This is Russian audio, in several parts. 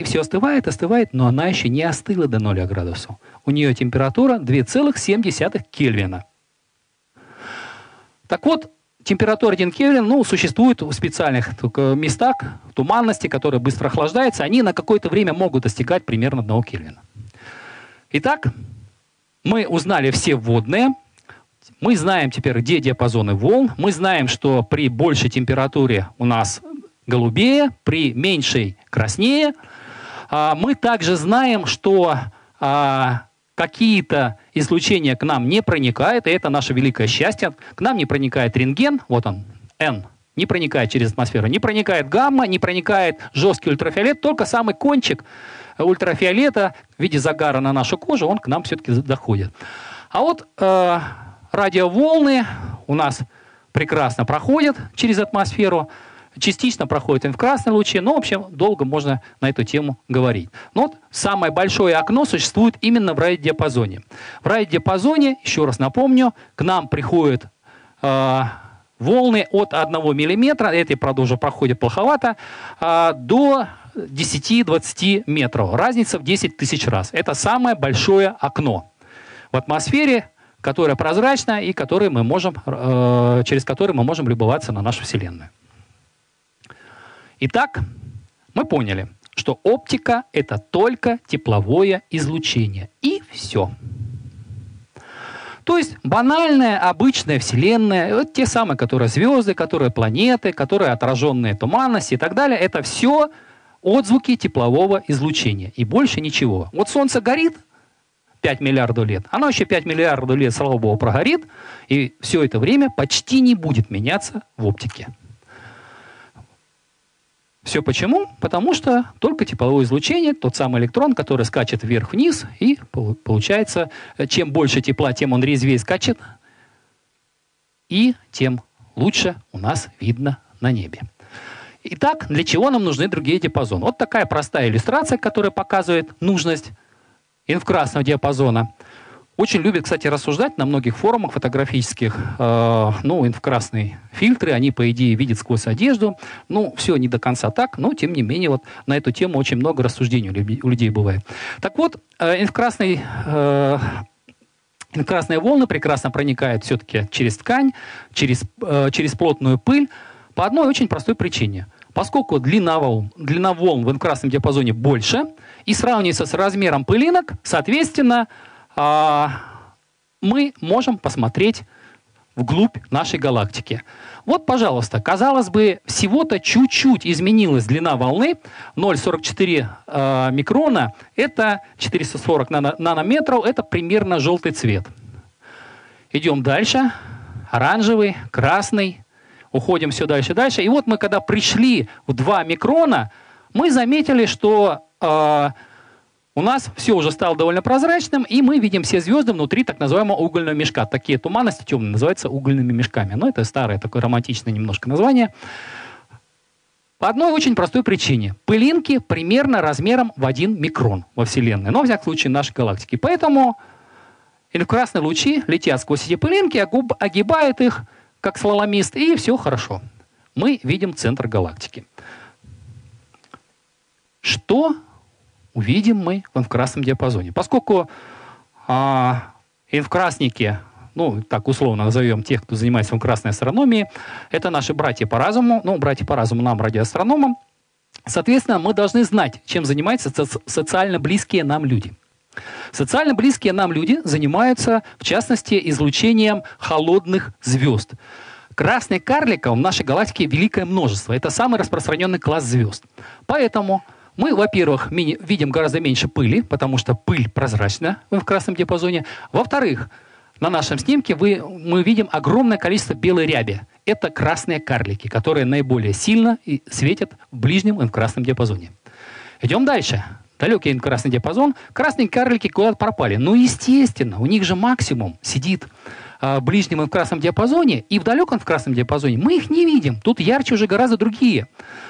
Все остывает, остывает, но она еще не остыла до 0 градусов. У нее температура 2,7 Кельвина. Так вот, температура 1 Кельвин, существует в специальных местах, туманности, которые быстро охлаждаются, они на какое-то время могут достигать примерно 1 Кельвина. Итак, мы узнали все вводные, мы знаем теперь, где диапазоны волн, мы знаем, что при большей температуре у нас голубее, при меньшей краснее. Мы также знаем, что какие-то излучения к нам не проникают, и это наше великое счастье. К нам не проникает рентген, вот он, N, не проникает через атмосферу, не проникает гамма, не проникает жесткий ультрафиолет, только самый кончик ультрафиолета в виде загара на нашу кожу, он к нам все-таки доходит. А вот радиоволны у нас прекрасно проходят через атмосферу, частично проходят инфракрасные лучи, но, в общем, долго можно на эту тему говорить. Но вот самое большое окно существует именно в радиодиапазоне. В радиодиапазоне, еще раз напомню, к нам приходят волны от 1 мм, эти, правда, уже проходят плоховато, до 10-20 метров. Разница в 10 тысяч раз. Это самое большое окно в атмосфере, которое прозрачно и которое мы можем, через которое мы можем любоваться на нашу Вселенную. Итак, мы поняли, что оптика – это только тепловое излучение. И все. То есть банальная, обычная Вселенная, вот те самые, которые звезды, которые планеты, которые отраженные туманности и так далее, это все отзвуки теплового излучения. И больше ничего. Вот Солнце горит 5 миллиардов лет, оно еще 5 миллиардов лет, слава Богу, прогорит, и все это время почти не будет меняться в оптике. Все почему? Потому что только тепловое излучение, тот самый электрон, который скачет вверх-вниз, и получается, чем больше тепла, тем он резвее скачет, и тем лучше у нас видно на небе. Итак, для чего нам нужны другие диапазоны? Вот такая простая иллюстрация, которая показывает нужность инфракрасного диапазона. Очень любят, кстати, рассуждать на многих форумах фотографических. Инфракрасные фильтры, они, по идее, видят сквозь одежду. Все не до конца так, но, тем не менее, вот на эту тему очень много рассуждений у людей бывает. Так вот, инфракрасные волны прекрасно проникают все-таки через ткань, через плотную пыль, по одной очень простой причине. Поскольку длина волн в инфракрасном диапазоне больше и сравнивается с размером пылинок, соответственно, мы можем посмотреть вглубь нашей галактики. Вот, пожалуйста, казалось бы, всего-то чуть-чуть изменилась длина волны. 0,44 микрона, это 440 нанометров, это примерно желтый цвет. Идем дальше. Оранжевый, красный. Уходим все дальше и дальше. И вот мы, когда пришли в 2 микрона, мы заметили, что у нас все уже стало довольно прозрачным, и мы видим все звезды внутри так называемого угольного мешка. Такие туманности темные называются угольными мешками. Но это старое, такое романтичное немножко название. По одной очень простой причине. Пылинки примерно размером в 1 микрон во Вселенной. Но, во всяком случае, в нашей галактике. Поэтому инфракрасные лучи летят сквозь эти пылинки, огибают их, как слаломист, и все хорошо. Мы видим центр галактики. Что увидим мы в инфракрасном диапазоне? Поскольку инфракрасники, так условно назовем тех, кто занимается инфракрасной астрономией, это наши братья по разуму, братья по разуму нам, радиоастрономам, соответственно, мы должны знать, чем занимаются социально близкие нам люди. Социально близкие нам люди занимаются, в частности, излучением холодных звезд. Красных карликов в нашей галактике великое множество. Это самый распространенный класс звезд. Поэтому мы, во-первых, видим гораздо меньше пыли, потому что пыль прозрачна в инфракрасном диапазоне. Во-вторых, на нашем снимке мы видим огромное количество белой ряби. Это красные карлики, которые наиболее сильно светят в ближнем инфракрасном диапазоне. Идем дальше. Далекий инфракрасный диапазон. Красные карлики куда-то пропали. Естественно, у них же максимум сидит в ближнем инфракрасном диапазоне, и в далеком инфракрасном диапазоне мы их не видим. Тут ярче уже гораздо другие.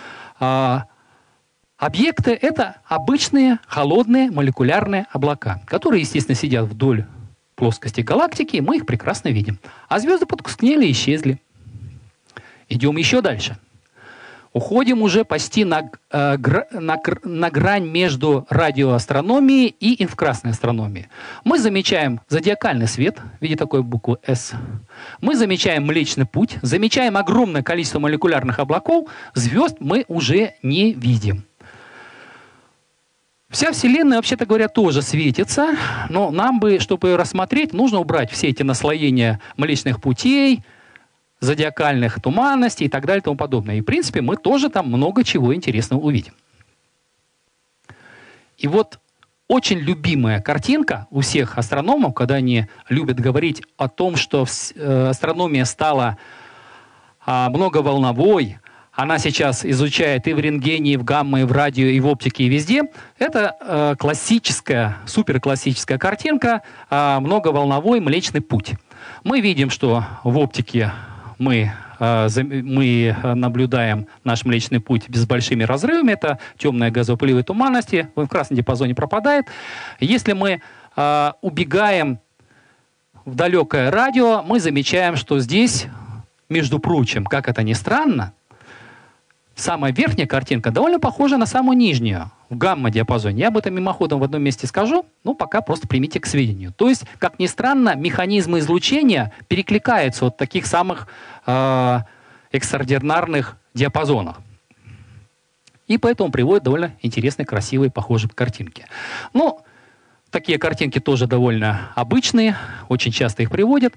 Объекты — это обычные холодные молекулярные облака, которые, естественно, сидят вдоль плоскости галактики, и мы их прекрасно видим. А звезды потускнели и исчезли. Идем еще дальше. уходим уже почти на грань между радиоастрономией и инфракрасной астрономией. Мы замечаем зодиакальный свет в виде такой буквы «С». Мы замечаем Млечный Путь, замечаем огромное количество молекулярных облаков, звезд мы уже не видим. Вся Вселенная, вообще-то говоря, тоже светится, но нам бы, чтобы ее рассмотреть, нужно убрать все эти наслоения Млечных Путей, зодиакальных туманностей и так далее и тому подобное. И, в принципе, мы тоже там много чего интересного увидим. И вот очень любимая картинка у всех астрономов, когда они любят говорить о том, что астрономия стала многоволновой, она сейчас изучает и в рентгене, и в гамма, и в радио, и в оптике, и везде. Это классическая, суперклассическая картинка многоволновой Млечный Путь. Мы видим, что в оптике мы наблюдаем наш Млечный Путь с большими разрывами. Это темные газопылевые туманности. В красном диапазоне пропадает. Если мы убегаем в далекое радио, мы замечаем, что здесь, между прочим, как это ни странно, самая верхняя картинка довольно похожа на самую нижнюю, в гамма-диапазоне. Я об этом мимоходом в одном месте скажу, но пока просто примите к сведению. То есть, как ни странно, механизмы излучения перекликаются от таких самых экстраординарных диапазонах. И поэтому приводят довольно интересные, красивые, похожие картинки. Ну, такие картинки тоже довольно обычные, очень часто их приводят.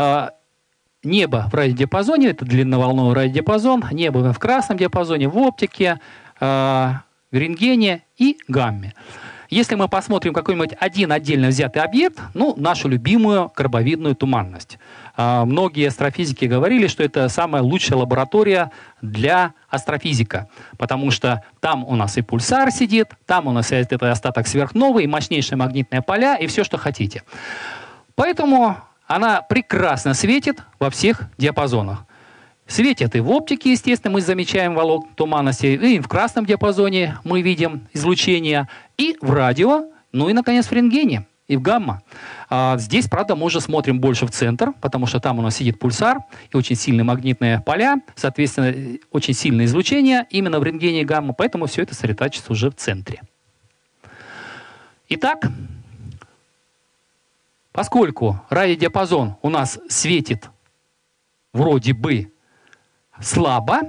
Небо в радиодиапазоне, это длинноволновый радиодиапазон, небо в красном диапазоне, в оптике, в рентгене и гамме. Если мы посмотрим какой-нибудь один отдельно взятый объект, ну, нашу любимую карбовидную туманность. Многие астрофизики говорили, что это самая лучшая лаборатория для астрофизика, потому что там у нас и пульсар сидит, там у нас это остаток сверхновой, и мощнейшие магнитные поля, и все, что хотите. Поэтому она прекрасно светит во всех диапазонах. Светит и в оптике, естественно, мы замечаем волокна туманности, и в красном диапазоне мы видим излучение, и в радио, ну и, наконец, в рентгене, и в гамма. Здесь, правда, мы уже смотрим больше в центр, потому что там у нас сидит пульсар, и очень сильные магнитные поля, соответственно, очень сильное излучение именно в рентгене и гамма, поэтому все это сосредотачивается уже в центре. Итак, поскольку радиодиапазон у нас светит вроде бы слабо,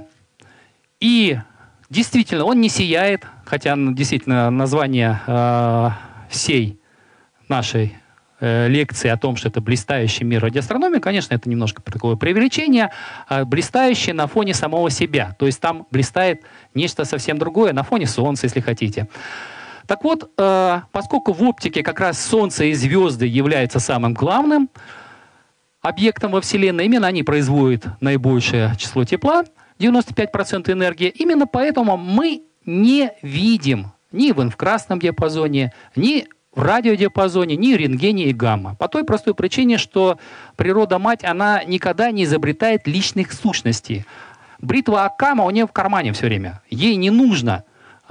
и действительно он не сияет, хотя действительно название всей нашей лекции о том, что это блистающий мир радиоастрономии, конечно, это немножко такое преувеличение, блистающий на фоне самого себя. То есть там блистает нечто совсем другое, на фоне Солнца, если хотите. Так вот, поскольку в оптике как раз Солнце и звезды являются самым главным объектом во Вселенной, именно они производят наибольшее число тепла, 95% энергии, именно поэтому мы не видим ни в инфракрасном диапазоне, ни в радиодиапазоне, ни в рентгене и гамма. По той простой причине, что природа-мать, она никогда не изобретает личных сущностей. Бритва Оккама у нее в кармане все время. Ей не нужно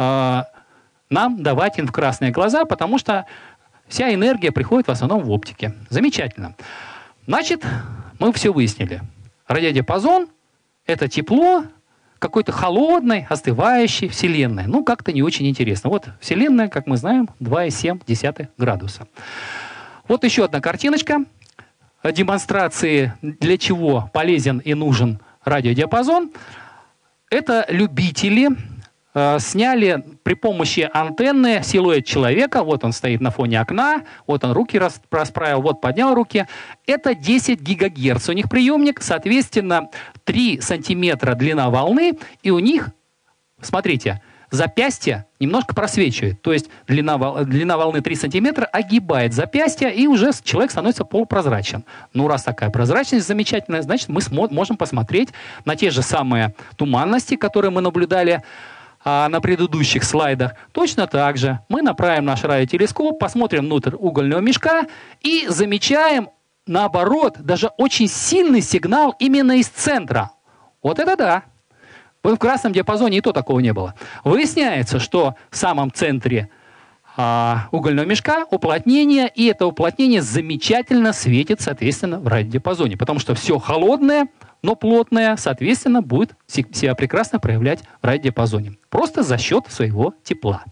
нам давать инфракрасные глаза, потому что вся энергия приходит в основном в оптике. Замечательно. Значит, мы все выяснили. Радиодиапазон — это тепло какой-то холодной, остывающей Вселенной. Ну, как-то не очень интересно. Вот Вселенная, как мы знаем, 2,7 градуса. Вот еще одна картиночка демонстрации, для чего полезен и нужен радиодиапазон. Это любители сняли при помощи антенны силуэт человека. Вот он стоит на фоне окна, вот он руки расправил, вот поднял руки. Это 10 гигагерц у них приемник, соответственно, 3 сантиметра длина волны, и у них, смотрите, запястье немножко просвечивает. То есть длина волны 3 сантиметра огибает запястье, и уже человек становится полупрозрачен. Ну, раз такая прозрачность замечательная, значит, мы можем посмотреть на те же самые туманности, которые мы наблюдали на предыдущих слайдах. Точно так же мы направим наш радиотелескоп, посмотрим внутрь угольного мешка и замечаем, наоборот, даже очень сильный сигнал именно из центра. Вот это да! В красном диапазоне и то такого не было. Выясняется, что в самом центре угольного мешка уплотнение, и это уплотнение замечательно светит, соответственно, в радиодиапазоне, потому что все холодное но плотное, соответственно, будет себя прекрасно проявлять в радиодиапазоне. Просто за счет своего тепла.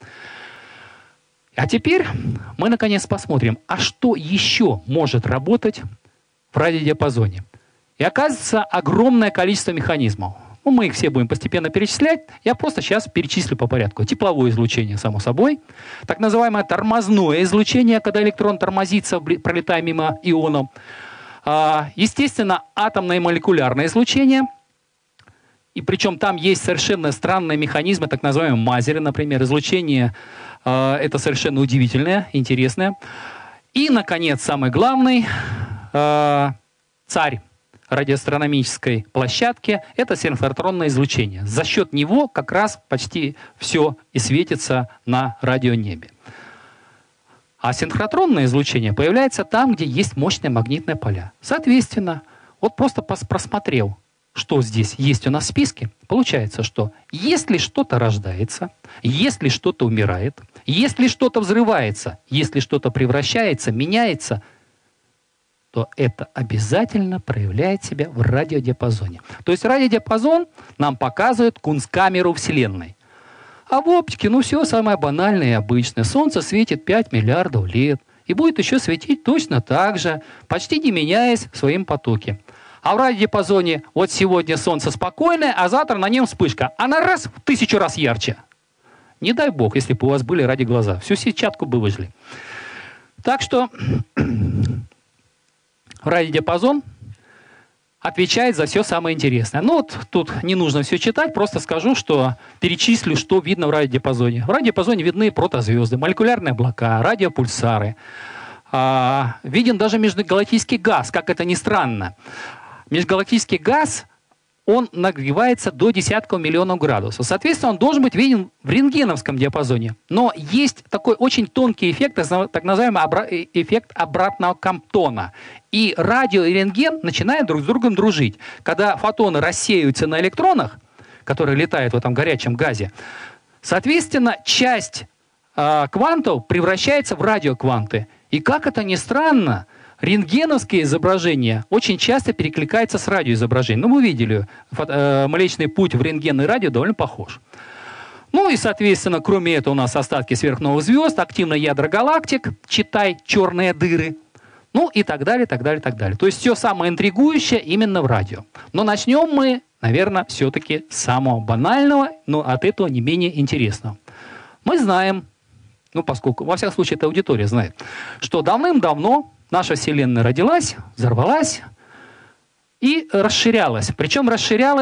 А теперь мы наконец посмотрим, а что еще может работать в радиодиапазоне. И оказывается огромное количество механизмов. Ну, мы их все будем постепенно перечислять. Я просто сейчас перечислю по порядку. Тепловое излучение, само собой. Так называемое тормозное излучение, когда электрон тормозится, пролетая мимо ионов. Естественно, атомное и молекулярное излучение. И причем там есть совершенно странные механизмы, так называемые мазеры, например. Излучение это совершенно удивительное, интересное. И, наконец, самый главный царь радиоастрономической площадки – это синхротронное излучение. За счет него как раз почти все и светится на радионебе. А синхротронное излучение появляется там, где есть мощные магнитные поля. Соответственно, вот просто просмотрел, что здесь есть у нас в списке, получается, что если что-то рождается, если что-то умирает, если что-то взрывается, если что-то превращается, меняется, то это обязательно проявляет себя в радиодиапазоне. То есть радиодиапазон нам показывает кунсткамеру Вселенной. А в оптике, все самое банальное и обычное. Солнце светит 5 миллиардов лет и будет еще светить точно так же, почти не меняясь в своем потоке. А в радиодиапазоне вот сегодня солнце спокойное, а завтра на нем вспышка. Она раз в 1000 раз ярче. Не дай бог, если бы у вас были радиоглаза. Всю сетчатку бы выжгли. Так что радиодиапазон отвечает за все самое интересное. Тут не нужно все читать, просто скажу, что перечислю, что видно в радиодиапазоне. В радиодиапазоне видны протозвезды, молекулярные облака, радиопульсары. Виден даже межгалактический газ, как это ни странно. Межгалактический газ, он нагревается до десятков миллионов градусов. Соответственно, он должен быть виден в рентгеновском диапазоне. Но есть такой очень тонкий эффект, так называемый эффект обратного Камптона. И радио и рентген начинают друг с другом дружить. Когда фотоны рассеиваются на электронах, которые летают в этом горячем газе, соответственно, часть квантов превращается в радиокванты. И как это ни странно, рентгеновские изображения очень часто перекликаются с радиоизображением. Мы видели, Млечный Путь в рентген и радио довольно похож. И, соответственно, кроме этого у нас остатки сверхновых звезд, активное ядро галактик, читай, черные дыры, и так далее, так далее, так далее. То есть все самое интригующее именно в радио. Но начнем мы, наверное, все-таки с самого банального, но от этого не менее интересного. Мы знаем, поскольку, во всяком случае, эта аудитория знает, что давным-давно наша Вселенная родилась, взорвалась и расширялась. Причем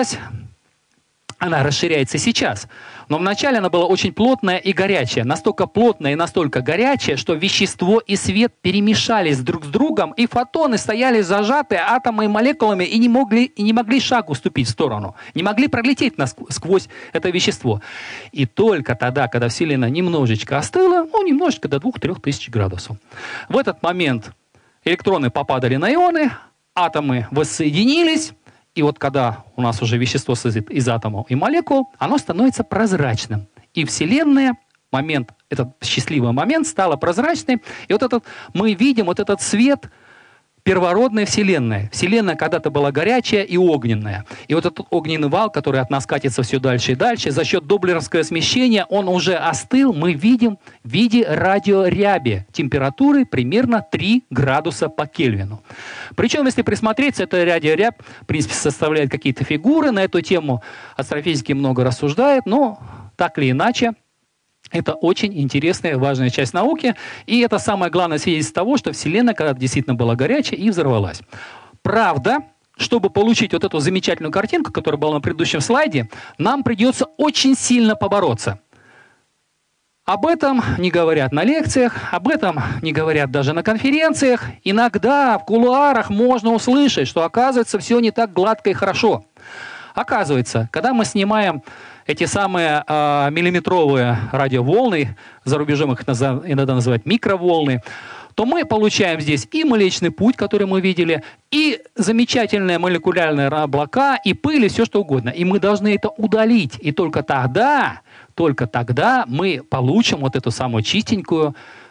она расширяется сейчас. Но вначале она была очень плотная и горячая. Настолько плотная и настолько горячая, что вещество и свет перемешались друг с другом, и фотоны стояли зажатые атомами и молекулами и не могли шагу ступить в сторону. Не могли пролететь сквозь это вещество. И только тогда, когда Вселенная немножечко остыла, немножечко до 2-3 тысяч градусов. В этот момент электроны попадали на ионы, атомы воссоединились, и вот когда у нас уже вещество состоит из атомов и молекул, оно становится прозрачным. И Вселенная, этот счастливый момент, стала прозрачной. И мы видим этот свет первородной Вселенной. Вселенная когда-то была горячая и огненная. И вот этот огненный вал, который от нас катится все дальше и дальше, за счет доплеровского смещения он уже остыл, мы видим в виде радиоряби температуры примерно 3 градуса по Кельвину. Причем, если присмотреться, эта радиорябь, в принципе, составляет какие-то фигуры. На эту тему астрофизики много рассуждают, но так или иначе, это очень интересная и важная часть науки. И это самое главное свидетельство того, что Вселенная когда-то действительно была горячая и взорвалась. Правда, чтобы получить вот эту замечательную картинку, которая была на предыдущем слайде, нам придется очень сильно побороться. Об этом не говорят на лекциях, об этом не говорят даже на конференциях. Иногда в кулуарах можно услышать, что оказывается все не так гладко и хорошо. Оказывается, когда мы снимаем эти самые миллиметровые радиоволны, за рубежом их иногда называют микроволны, то мы получаем здесь и Млечный Путь, который мы видели, и замечательные молекулярные облака, и пыль, и все что угодно. И мы должны это удалить. И только тогда мы получим вот эту самую чистенькую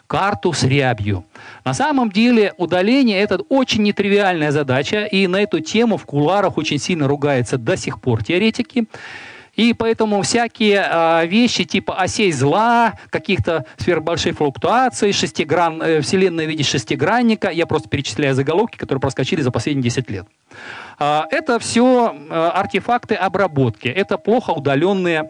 карту с рябью. На самом деле удаление – это очень нетривиальная задача, и на эту тему в кулуарах очень сильно ругаются до сих пор теоретики. И поэтому всякие вещи типа осей зла, каких-то сверхбольших флуктуаций, Вселенная в виде шестигранника, я просто перечисляю заголовки, которые проскочили за последние 10 лет. Это все артефакты обработки, это плохо удаленные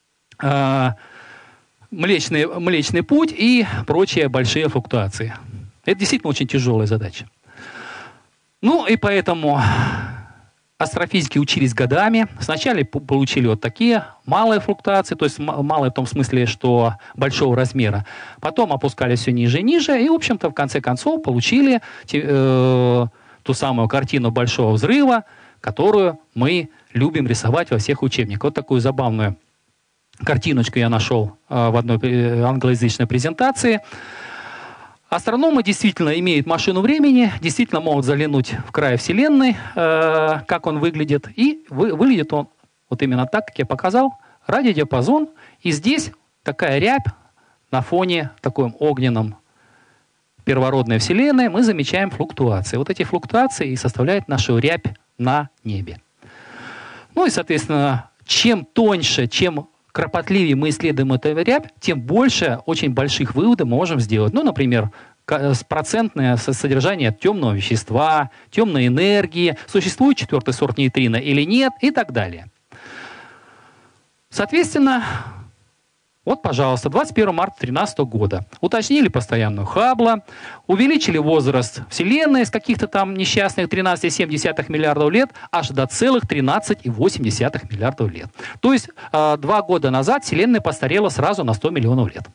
Млечный Путь и прочие большие флуктуации. Это действительно очень тяжелая задача. Ну и поэтому астрофизики учились годами. Сначала получили вот такие малые флуктуации, то есть малые в том смысле, что большого размера. Потом опускались все ниже и ниже, и, в общем-то, в конце концов получили ту самую картину большого взрыва, которую мы любим рисовать во всех учебниках. Вот такую забавную картиночку я нашел в одной англоязычной презентации. Астрономы действительно имеют машину времени, действительно могут заглянуть в край Вселенной, как он выглядит. И выглядит он вот именно так, как я показал, радиодиапазон. И здесь такая рябь на фоне таком огненном первородной Вселенной. Мы замечаем флуктуации. Вот эти флуктуации и составляют нашу рябь на небе. Ну и, соответственно, чем тоньше, чем кропотливее мы исследуем эту рябь, тем больше очень больших выводов мы можем сделать. Ну, например, процентное содержание темного вещества, темной энергии, существует четвертый сорт нейтрино или нет, и так далее. Соответственно, вот, пожалуйста, 21 марта 2013 года уточнили постоянную Хаббла, увеличили возраст Вселенной с каких-то там несчастных 13,7 миллиардов лет аж до целых 13,8 миллиардов лет. То есть 2 года назад Вселенная постарела сразу на 100 миллионов лет.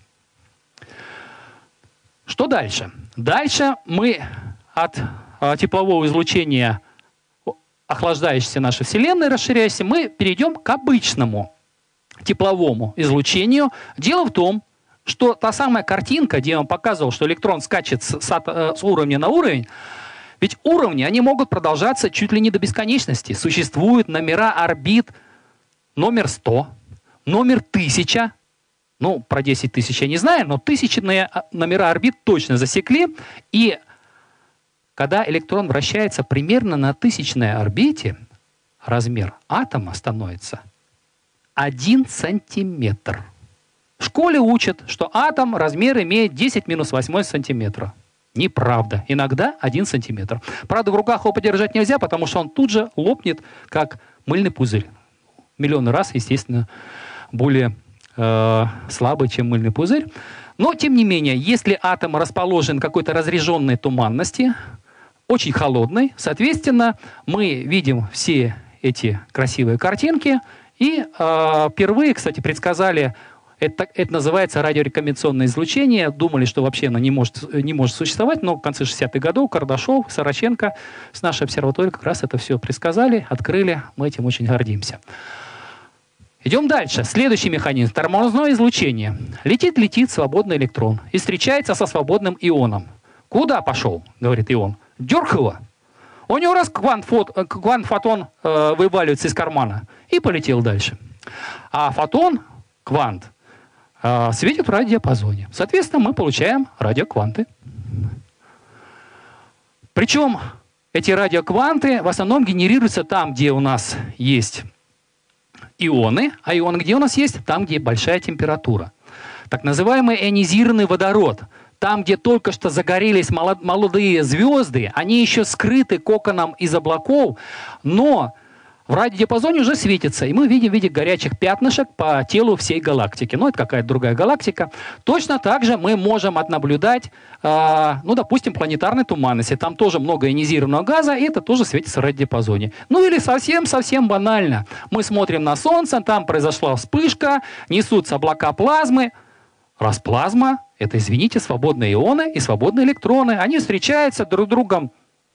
Что дальше? Дальше мы от теплового излучения охлаждающейся нашей Вселенной, расширяющейся, мы перейдем к обычному тепловому излучению. Дело в том, что та самая картинка, где я вам показывал, что электрон скачет с уровня на уровень, ведь уровни, они могут продолжаться чуть ли не до бесконечности. Существуют номера орбит номер 100, номер 1000, ну, про 10 тысяч я не знаю, но тысячные номера орбит точно засекли. И когда электрон вращается примерно на 1000-й орбите, размер атома становится 1 сантиметр. В школе учат, что атом размер имеет 10 минус 8 сантиметра. Неправда. Иногда 1 сантиметр. Правда, в руках его подержать нельзя, потому что он тут же лопнет, как мыльный пузырь. Миллионы раз, естественно, более слабый, чем мыльный пузырь. Но, тем не менее, если атом расположен в какой-то разреженной туманности, очень холодной, соответственно, мы видим все эти красивые картинки. И впервые, кстати, предсказали, это называется радиорекомбинационное излучение. Думали, что вообще оно не может существовать, но в конце 60-х годов Кардашов, Сороченко с нашей обсерватории как раз это все предсказали, открыли. Мы этим очень гордимся. Идем дальше. Следующий механизм. Тормозное излучение. Летит свободный электрон и встречается со свободным ионом. Куда пошел, говорит ион? Дерг его. У него раз квант-фотон вываливается из кармана и полетел дальше. А фотон, квант, светит в радиодиапазоне. Соответственно, мы получаем радиокванты. Причем эти радиокванты в основном генерируются там, где у нас есть ионы. А ионы где у нас есть? Там, где большая температура. Так называемый ионизированный водород. Там, где только что загорелись молодые звезды, они еще скрыты коконом из облаков, но в радиодиапазоне уже светятся. И мы видим в виде горячих пятнышек по телу всей галактики. Ну, это какая-то другая галактика. Точно так же мы можем отнаблюдать, ну, допустим, планетарной туманности. Там тоже много ионизированного газа, и это тоже светится в радиодиапазоне. Ну, или совсем банально. Мы смотрим на Солнце, там произошла вспышка, несутся облака плазмы. Раз плазма — это, извините, свободные ионы и свободные электроны. Они встречаются друг с другом,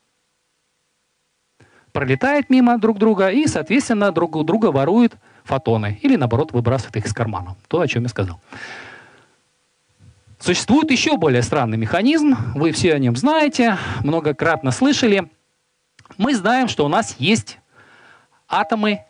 пролетают мимо друг друга и, соответственно, друг у друга воруют фотоны. Или, наоборот, выбрасывают их из кармана. То, о чем я сказал. Существует еще более странный механизм. Вы все о нем знаете, многократно слышали. Мы знаем, что у нас есть атомы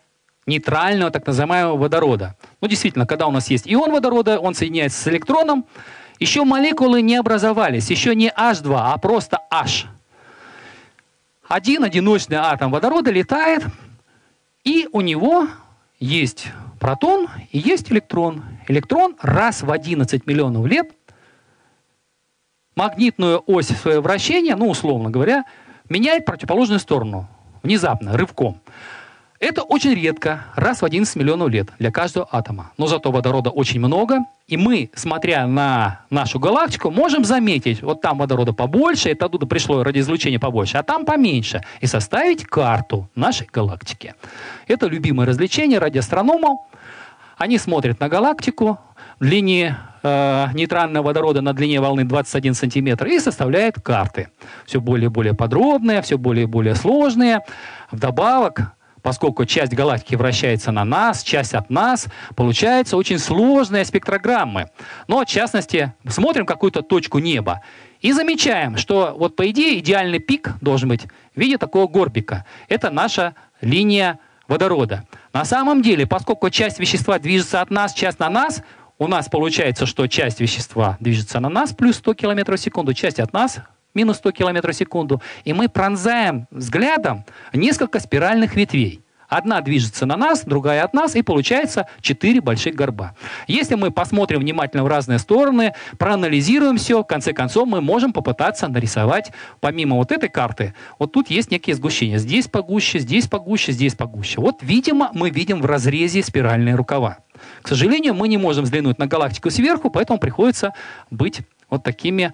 нейтрального так называемого водорода. Ну, действительно, когда у нас есть ион водорода, он соединяется с электроном, Еще молекулы не образовались, еще не H2, а просто H. Один одиночный атом водорода летает, и у него есть протон и есть электрон. Электрон раз в 11 миллионов лет магнитную ось своего вращения, ну, условно говоря, меняет в противоположную сторону. Внезапно, рывком. Это очень редко, раз в 11 миллионов лет для каждого атома. Но зато водорода очень много, и мы, смотря на нашу галактику, можем заметить, вот там водорода побольше, это оттуда пришло радиоизлучение побольше, а там поменьше, и составить карту нашей галактики. Это любимое развлечение радиоастрономов. Они смотрят на галактику в длине нейтрального водорода на длине волны 21 сантиметр и составляют карты. Все более и более подробные, все более и более сложные. Вдобавок, поскольку часть галактики вращается на нас, часть от нас, получаются очень сложные спектрограммы. Но, в частности, смотрим какую-то точку неба и замечаем, что вот по идее идеальный пик должен быть в виде такого горбика. Это наша линия водорода. На самом деле, поскольку часть вещества движется от нас, часть на нас, у нас получается, что часть вещества движется на нас плюс 100 км в секунду, часть от нас минус 100 км в секунду. И мы пронзаем взглядом несколько спиральных ветвей. Одна движется на нас, другая от нас, и получается 4 больших горба. Если мы посмотрим внимательно в разные стороны, проанализируем все, в конце концов мы можем попытаться нарисовать, помимо вот этой карты, вот тут есть некие сгущения. Здесь погуще, здесь погуще, здесь погуще. Вот, видимо, мы видим в разрезе спиральные рукава. К сожалению, мы не можем взглянуть на галактику сверху, поэтому приходится быть вот такими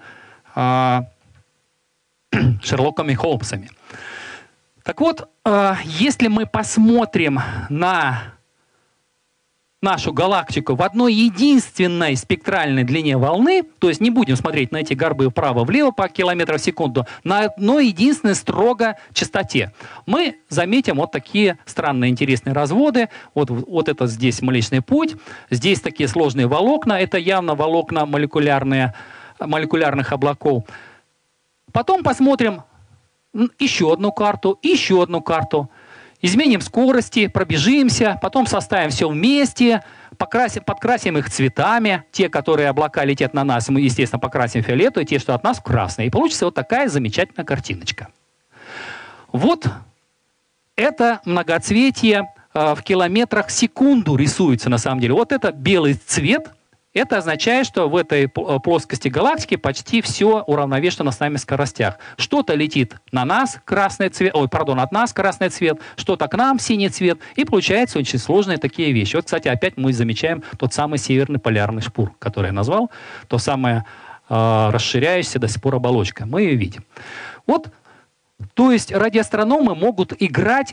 Шерлоками Холмсами. Так вот, если мы посмотрим на нашу галактику в одной единственной спектральной длине волны, то есть не будем смотреть на эти горбы вправо-влево по километрам в секунду, на одной единственной строго частоте, мы заметим вот такие странные интересные разводы. Вот это здесь Млечный Путь, здесь такие сложные волокна, это явно волокна молекулярных облаков. Потом посмотрим еще одну карту, изменим скорости, пробежимся, потом составим все вместе, подкрасим их цветами. Те, которые облака летят на нас, мы, естественно, покрасим фиолетовый, те, что от нас, в красный. И получится вот такая замечательная картиночка. Вот это многоцветие в километрах в секунду рисуется на самом деле. Вот это белый цвет. Это означает, что в этой плоскости галактики почти все уравновешено с нами в скоростях. Что-то летит на нас, от нас красный цвет, что-то к нам синий цвет, и получаются очень сложные такие вещи. Вот, кстати, опять мы замечаем тот самый северный полярный шпур, который я назвал, то самое расширяющаяся до сих пор оболочка. Мы ее видим. Вот, то есть радиоастрономы могут играть,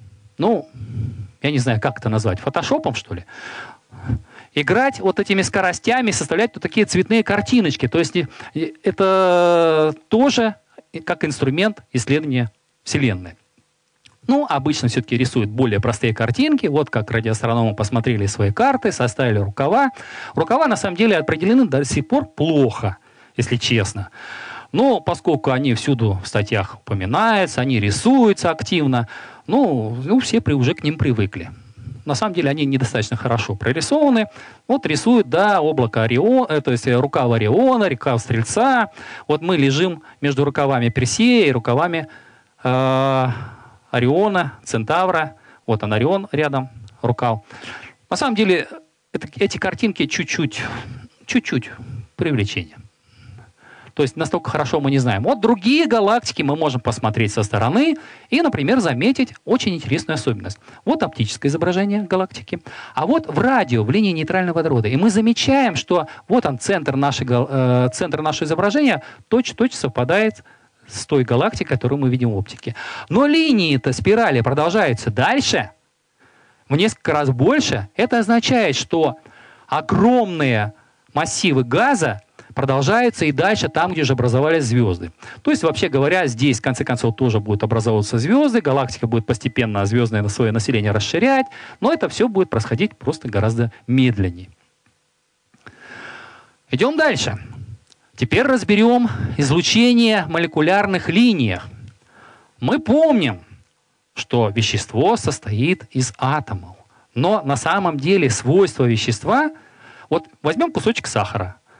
я не знаю, как это назвать, фотошопом, что ли? Играть вот этими скоростями, составлять вот такие цветные картиночки. То есть это тоже как инструмент исследования Вселенной. Обычно все-таки рисуют более простые картинки. Вот как радиоастрономы посмотрели свои карты, составили рукава. Рукава, на самом деле, определены до сих пор плохо, если честно. Но поскольку они всюду в статьях упоминаются, они рисуются активно, все уже к ним привыкли. На самом деле они недостаточно хорошо прорисованы. Вот рисуют, облако Ориона, то есть рукав Ориона, рукав Стрельца. Вот мы лежим между рукавами Персея и рукавами Ориона, Центавра. Вот он, Орион рядом, рукав. На самом деле эти картинки чуть-чуть привлечение. То есть настолько хорошо мы не знаем. Вот другие галактики мы можем посмотреть со стороны и, например, заметить очень интересную особенность. Вот оптическое изображение галактики, а вот в радио, в линии нейтрального водорода. И мы замечаем, что вот он, центр нашего изображения, точно совпадает с той галактикой, которую мы видим в оптике. Но линии-то, спирали продолжаются дальше, в несколько раз больше. Это означает, что огромные массивы газа продолжаются и дальше там, где же образовались звезды. То есть, вообще говоря, здесь, в конце концов, тоже будут образовываться звезды, галактика будет постепенно звездное свое население расширять, но это все будет происходить просто гораздо медленнее. Идем дальше. Теперь разберем излучение в молекулярных линиях. Мы помним, что вещество состоит из атомов, но на самом деле свойства вещества, вот возьмем кусочек сахара.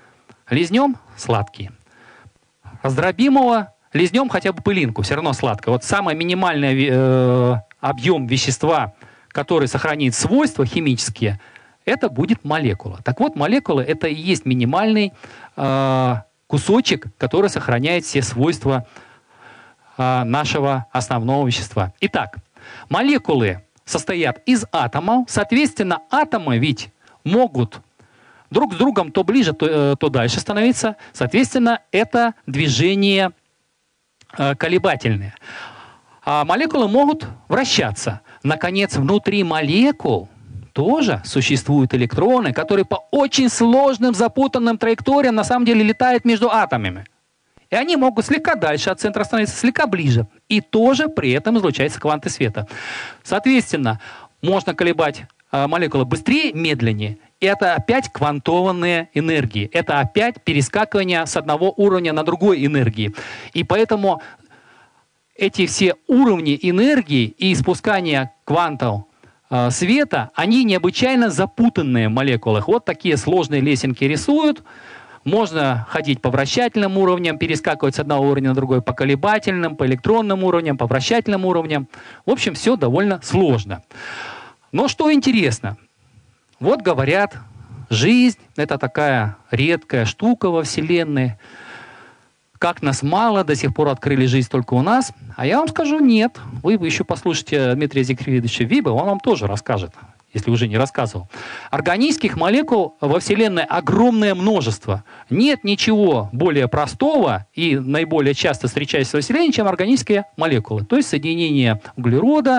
лизнем – сладкий. Раздробимого лизнем хотя бы пылинку, все равно сладкое. Вот самый минимальный объем вещества, который сохранит свойства химические, это будет молекула. Так вот, молекула – это и есть минимальный кусочек, который сохраняет все свойства нашего основного вещества. Итак, молекулы состоят из атомов. Соответственно, атомы ведь могут друг с другом то ближе, то дальше становиться. Соответственно, это движение колебательное. А молекулы могут вращаться. Наконец, внутри молекул тоже существуют электроны, которые по очень сложным, запутанным траекториям на самом деле летают между атомами. И они могут слегка дальше от центра становиться, слегка ближе. И тоже при этом излучаются кванты света. Соответственно, можно колебать молекулы быстрее, медленнее. И это опять квантованные энергии. Это опять перескакивание с одного уровня на другой энергии. И поэтому эти все уровни энергии и испускания квантов света, они необычайно запутанные в молекулах. Вот такие сложные лесенки рисуют. Можно ходить по вращательным уровням, перескакивать с одного уровня на другой, по колебательным, по электронным уровням, по вращательным уровням. В общем, все довольно сложно. Но что интересно, вот говорят, жизнь – это такая редкая штука во Вселенной. Как нас мало, до сих пор открыли жизнь только у нас. А я вам скажу, нет. Вы еще послушайте Дмитрия Зигфридовича Виба, он вам тоже расскажет, если уже не рассказывал. Органических молекул во Вселенной огромное множество. Нет ничего более простого и наиболее часто встречающегося во Вселенной, чем органические молекулы. То есть соединение углерода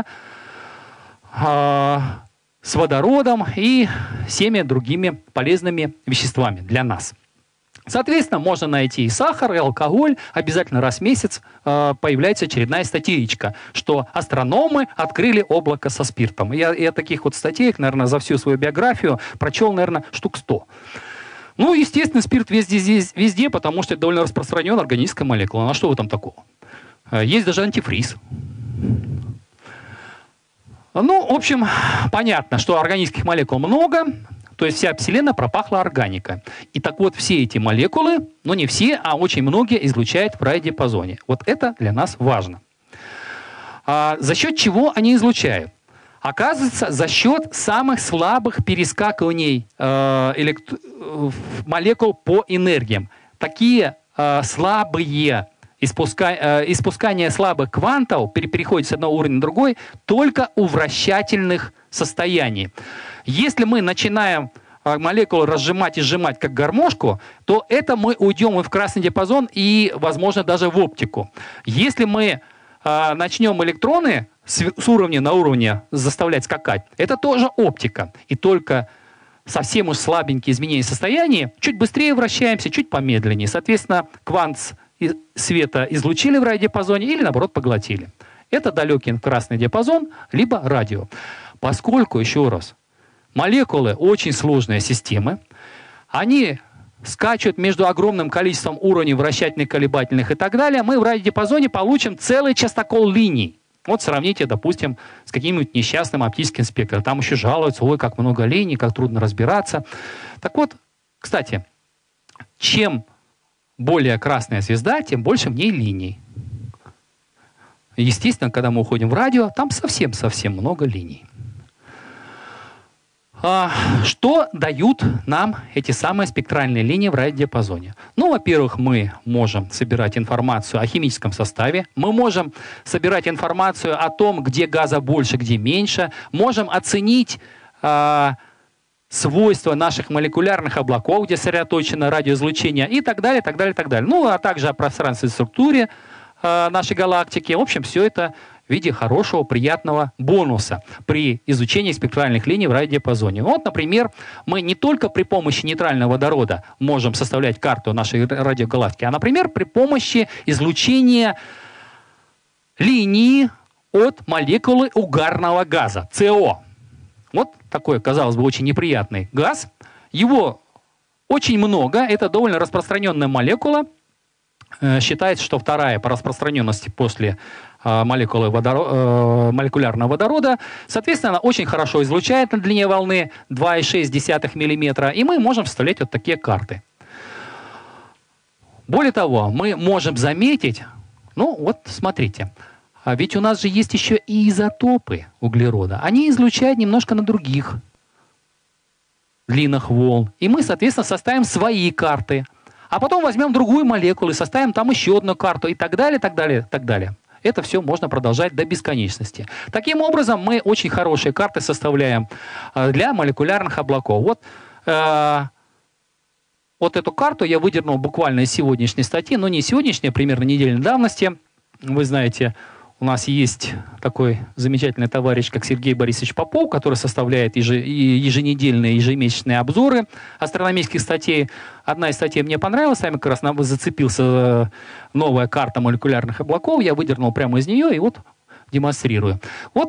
с водородом и всеми другими полезными веществами для нас. Соответственно, можно найти и сахар, и алкоголь. Обязательно раз в месяц появляется очередная статейка, что астрономы открыли облако со спиртом. Я таких вот статеек, наверное, за всю свою биографию прочел, наверное, штук 100. Ну, естественно, спирт везде, потому что это довольно распространенная органическая молекула. Ну, а что в этом такого? Есть даже антифриз. Ну, в общем, понятно, что органических молекул много. То есть вся Вселенная пропахла органикой. И так вот, все эти молекулы, ну не все, а очень многие излучают в радиопазоне. Вот это для нас важно. За счет чего они излучают? Оказывается, за счет самых слабых перескакиваний молекул по энергиям. Такие слабые испускание слабых квантов переходит с одного уровня на другой только у вращательных состояний. Если мы начинаем молекулы разжимать и сжимать как гармошку, то это мы уйдем и в красный диапазон, и, возможно, даже в оптику. Если мы начнем электроны с уровня на уровне заставлять скакать, это тоже оптика. И только совсем уж слабенькие изменения состояния, чуть быстрее вращаемся, чуть помедленнее. Соответственно, квант света излучили в радиопазоне или, наоборот, поглотили. Это далекий красный диапазон, либо радио. Поскольку, еще раз, молекулы очень сложные системы, они скачут между огромным количеством уровней вращательных, колебательных и так далее, мы в радиодиапазоне получим целый частокол линий. Вот сравните, допустим, с каким-нибудь несчастным оптическим спектром. Там еще жалуются, ой, как много линий, как трудно разбираться. Так вот, кстати, чем более красная звезда, тем больше в ней линий. Естественно, когда мы уходим в радио, там совсем-совсем много линий. Что дают нам эти самые спектральные линии в радиодиапазоне? Ну, во-первых, мы можем собирать информацию о химическом составе, мы можем собирать информацию о том, где газа больше, где меньше, можем оценить свойства наших молекулярных облаков, где сосредоточено радиоизлучение и так далее, так далее, так далее. Ну, а также о пространственной структуре нашей галактики. В общем, все это в виде хорошего, приятного бонуса при изучении спектральных линий в радиодиапазоне. Вот, например, мы не только при помощи нейтрального водорода можем составлять карту нашей радиогалактики, а, например, при помощи излучения линии от молекулы угарного газа, СО. Вот такой, казалось бы, очень неприятный газ. Его очень много, это довольно распространенная молекула. Считается, что вторая по распространенности после молекулярного водорода. Соответственно, она очень хорошо излучает на длине волны 2,6 мм, и мы можем вставлять вот такие карты. Более того, мы можем заметить, ну вот смотрите, а ведь у нас же есть еще и изотопы углерода. Они излучают немножко на других длинных волн. И мы, соответственно, составим свои карты. А потом возьмем другую молекулу и составим там еще одну карту и так далее, так далее, так далее. Это все можно продолжать до бесконечности. Таким образом, мы очень хорошие карты составляем для молекулярных облаков. Вот эту карту я выдернул буквально из сегодняшней статьи, но не сегодняшней, а примерно недельной давности. Вы знаете, у нас есть такой замечательный товарищ, как Сергей Борисович Попов, который составляет еженедельные, ежемесячные обзоры астрономических статей. Одна из статей мне понравилась, сами как раз зацепился новая карта молекулярных облаков. Я выдернул прямо из нее и вот демонстрирую.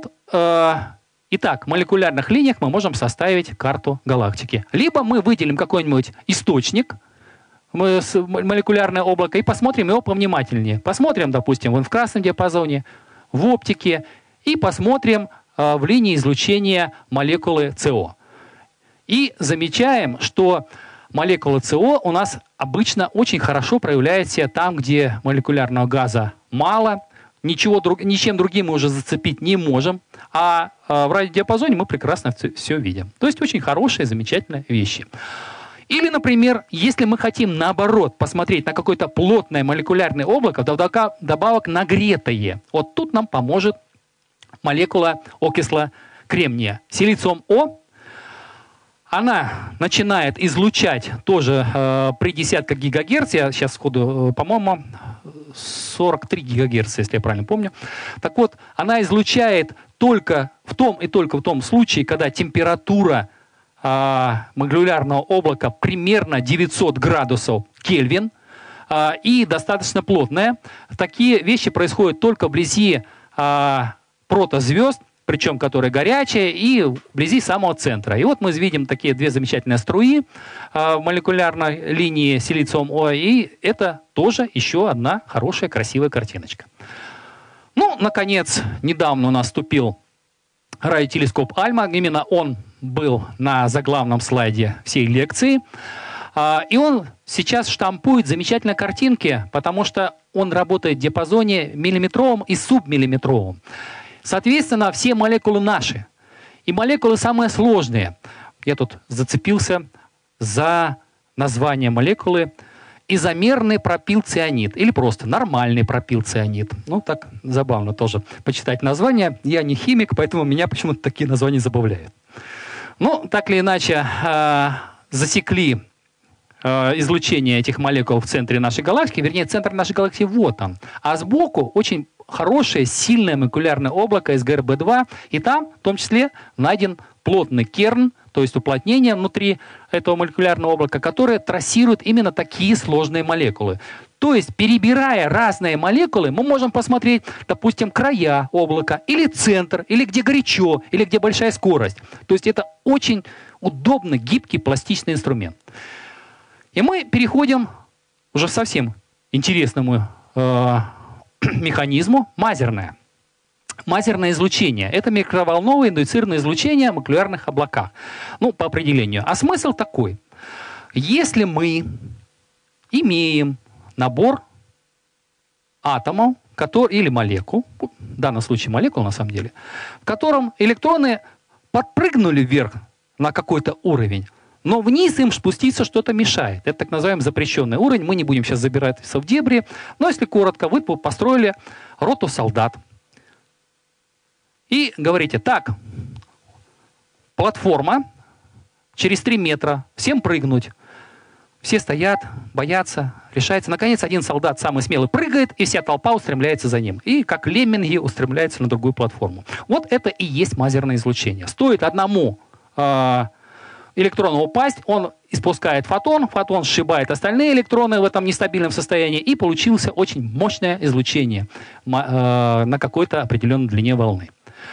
Итак, в молекулярных линиях мы можем составить карту галактики. Либо мы выделим какой-нибудь источник, молекулярное облако, и посмотрим его повнимательнее. Посмотрим, допустим, в красном диапазоне, в оптике, и посмотрим в линии излучения молекулы СО. И замечаем, что молекула СО у нас обычно очень хорошо проявляет себя там, где молекулярного газа мало, ничем другим мы уже зацепить не можем, а в радиодиапазоне мы прекрасно все видим. То есть очень хорошие, замечательные вещи. Или, например, если мы хотим, наоборот, посмотреть на какое-то плотное молекулярное облако, вдобавок нагретое, вот тут нам поможет молекула окисло кремния. Силициум О, она начинает излучать тоже при десятках гигагерц, я сейчас сходу, по-моему, 43 гигагерца, если я правильно помню. Так вот, она излучает только в том случае, когда температура молекулярного облака примерно 900 градусов Кельвин и достаточно плотная. Такие вещи происходят только вблизи протозвезд, причем которые горячие, и вблизи самого центра. И вот мы видим такие две замечательные струи в молекулярной линии силициум О, и это тоже еще одна хорошая, красивая картиночка. Ну, наконец, недавно у нас вступил радиотелескоп Альма. Именно он был на заглавном слайде всей лекции. И он сейчас штампует замечательные картинки, потому что он работает в диапазоне миллиметровом и субмиллиметровом. Соответственно, все молекулы наши. И молекулы самые сложные. Я тут зацепился за название молекулы. Изомерный пропилцианид. Или просто нормальный пропилцианид. Ну, так забавно тоже почитать название. Я не химик, поэтому меня почему-то такие названия забавляют. Ну, так или иначе, засекли излучение этих молекул в центре нашей галактики. Вернее, центр нашей галактики вот он. А сбоку очень хорошее, сильное молекулярное облако СГРБ-2. И там, в том числе, найден плотный керн, то есть уплотнение внутри этого молекулярного облака, которое трассирует именно такие сложные молекулы. То есть, перебирая разные молекулы, мы можем посмотреть, допустим, края облака, или центр, или где горячо, или где большая скорость. То есть, это очень удобный, гибкий, пластичный инструмент. И мы переходим уже к совсем интересному механизму мазерное. Мазерное излучение. Это микроволновое индуцированное излучение в молекулярных облаках. Ну, по определению. А смысл такой. Если мы имеем набор атомов или молекул, в данном случае молекул на самом деле, в котором электроны подпрыгнули вверх на какой-то уровень, но вниз им спуститься что-то мешает. Это так называемый запрещенный уровень. Мы не будем сейчас забираться в дебри. Но если коротко, вы построили роту солдат. И говорите, так, платформа, через 3 метра, всем прыгнуть. Все стоят, боятся, решается. Наконец, один солдат, самый смелый, прыгает, и вся толпа устремляется за ним. И как лемминги устремляются на другую платформу. Вот это и есть мазерное излучение. Стоит одному электрону упасть, он испускает фотон сшибает остальные электроны в этом нестабильном состоянии, и получилось очень мощное излучение на какой-то определенной длине волны.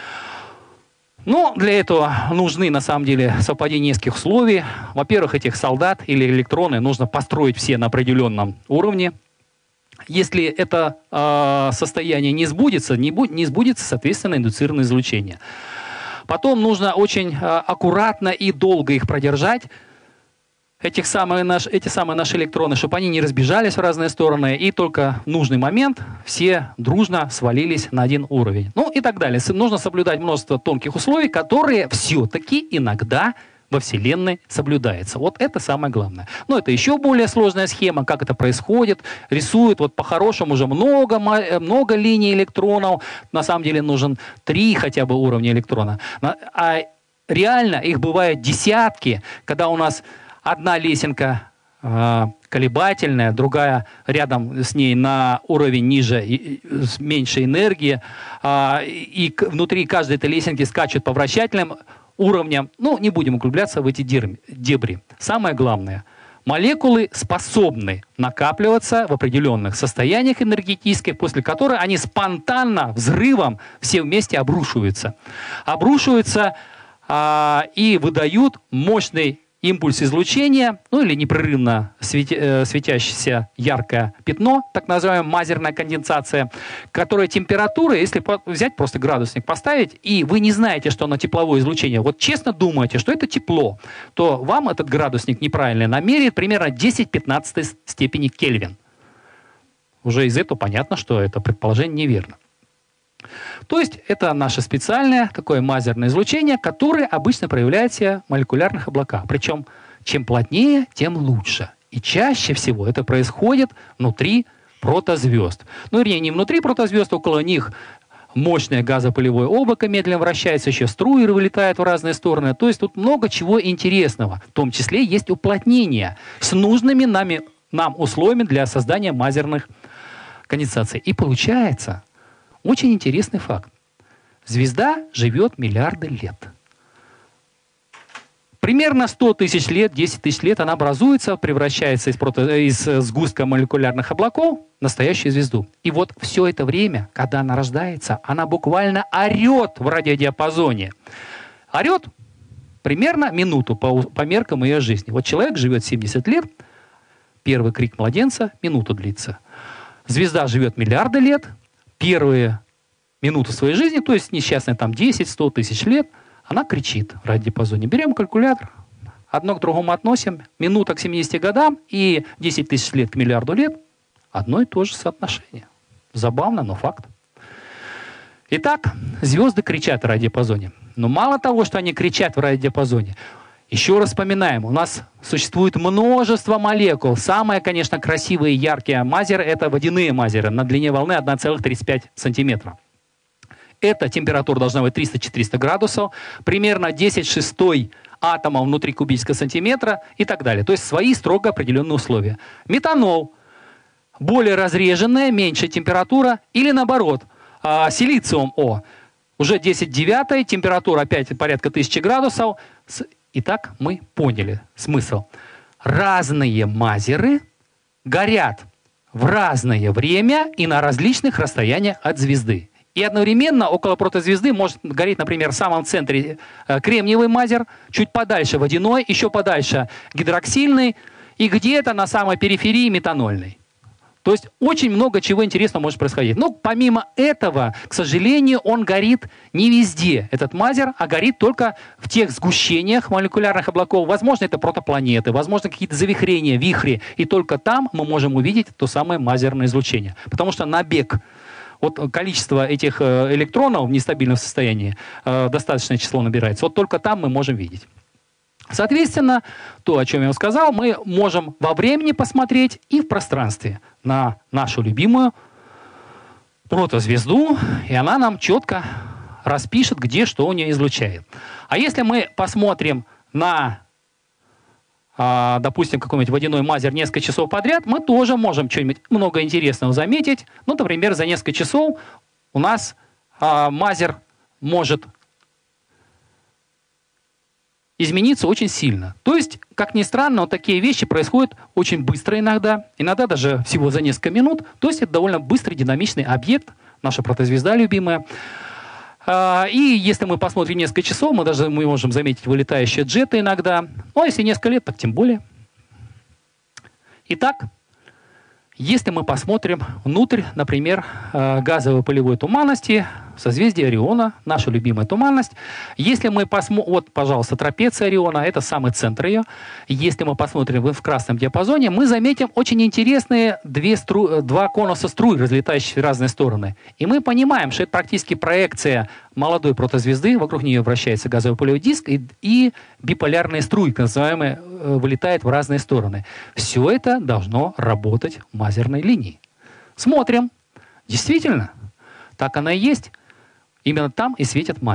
Но для этого нужны, на самом деле, совпадение нескольких условий. Во-первых, этих солдат или электроны нужно построить все на определенном уровне. Если это состояние не сбудется, не сбудется, соответственно, индуцированное излучение. Потом нужно очень аккуратно и долго их продержать. эти самые наши электроны, чтобы они не разбежались в разные стороны, и только в нужный момент все дружно свалились на один уровень. Ну и так далее. Нужно соблюдать множество тонких условий, которые все-таки иногда во Вселенной соблюдается. Вот это самое главное. Но это еще более сложная схема, как это происходит. Рисуют вот по-хорошему уже много линий электронов. На самом деле нужен 3 хотя бы уровня электрона. А реально их бывает десятки, когда у нас одна лесенка колебательная, другая рядом с ней на уровень ниже, с меньшей энергии, и внутри каждой этой лесенки скачут по вращательным уровням. Ну, не будем углубляться в эти дебри. Самое главное, молекулы способны накапливаться в определенных состояниях энергетических, после которых они спонтанно, взрывом, все вместе обрушиваются. И выдают мощный импульс излучения, ну или непрерывно светящееся яркое пятно, так называемая мазерная конденсация, которая температура, если взять просто градусник поставить, и вы не знаете, что оно тепловое излучение, вот честно думаете, что это тепло, то вам этот градусник неправильно намерит примерно 10-15 степени Кельвин. Уже из этого понятно, что это предположение неверно. То есть это наше специальное такое мазерное излучение, которое обычно проявляется в молекулярных облаках. Причем чем плотнее, тем лучше. И чаще всего это происходит внутри протозвезд. Ну, вернее, не внутри протозвезд, около них мощное газопылевое облако медленно вращается, еще струи вылетают в разные стороны. То есть тут много чего интересного. В том числе есть уплотнение с нужными нам условиями для создания мазерных конденсаций. И получается очень интересный факт. Звезда живет миллиарды лет. Примерно 100 тысяч лет, 10 тысяч лет она образуется, превращается из сгустка молекулярных облаков в настоящую звезду. И вот все это время, когда она рождается, она буквально орет в радиодиапазоне. Орет примерно минуту по меркам ее жизни. Вот человек живет 70 лет, первый крик младенца минуту длится. Звезда живет миллиарды лет, первые минуты своей жизни, то есть несчастные там 10-100 тысяч лет, она кричит в радиопазоне. Берем калькулятор, одно к другому относим, минута к 70 годам и 10 тысяч лет к миллиарду лет, одно и то же соотношение. Забавно, но факт. Итак, звезды кричат в радиопазоне. Но мало того, что они кричат в радиопазоне, еще раз вспоминаем, у нас существует множество молекул. Самые, конечно, красивые и яркие мазеры – это водяные мазеры на длине волны 1,35 сантиметра. Эта температура должна быть 300-400 градусов, примерно 10 атомов внутри кубического сантиметра и так далее. То есть свои строго определенные условия. Метанол – более разреженная, меньшая температура, или наоборот, силициум О – уже 10,9, температура опять порядка 1000 градусов. Итак, мы поняли смысл. Разные мазеры горят в разное время и на различных расстояниях от звезды. И одновременно около протозвезды может гореть, например, в самом центре кремниевый мазер, чуть подальше водяной, еще подальше гидроксильный, и где-то на самой периферии метанольный. То есть очень много чего интересного может происходить. Но помимо этого, к сожалению, он горит не везде, этот мазер, а горит только в тех сгущениях молекулярных облаков. Возможно, это протопланеты, возможно, какие-то завихрения, вихри. И только там мы можем увидеть то самое мазерное излучение. Потому что набег, вот количество этих электронов в нестабильном состоянии, достаточное число набирается, вот только там мы можем видеть. Соответственно, то, о чем я вам сказал, мы можем во времени посмотреть и в пространстве на нашу любимую протозвезду, и она нам четко распишет, где что у нее излучает. А если мы посмотрим на, допустим, какой-нибудь водяной мазер несколько часов подряд, мы тоже можем что-нибудь много интересного заметить. Ну, например, за несколько часов у нас мазер может измениться очень сильно. То есть, как ни странно, вот такие вещи происходят очень быстро иногда даже всего за несколько минут. То есть это довольно быстрый динамичный объект, наша протозвезда любимая. И если мы посмотрим несколько часов, мы можем заметить вылетающие джеты иногда. Ну, а если несколько лет, так тем более. Итак, если мы посмотрим внутрь, например, газово-пылевой туманности, созвездие Ориона, наша любимая туманность. Если мы посмотрим, вот, пожалуйста, трапеция Ориона, это самый центр ее. Если мы посмотрим в красном диапазоне, мы заметим очень интересные два конуса струй, разлетающиеся в разные стороны. И мы понимаем, что это практически проекция молодой протозвезды, вокруг нее вращается газовый полевой диск, и биполярные струи, так называемые, вылетают в разные стороны. Все это должно работать в мазерной линии. Смотрим. Действительно, так она и есть. Именно там и светят матерь.